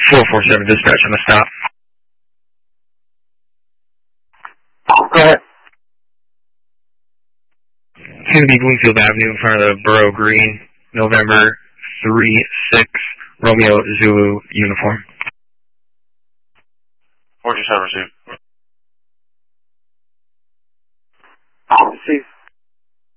447 dispatch on the stop. Go ahead. It's going to be Bloomfield Avenue in front of the Borough Green, November 3-6, Romeo Zulu uniform. 47 received.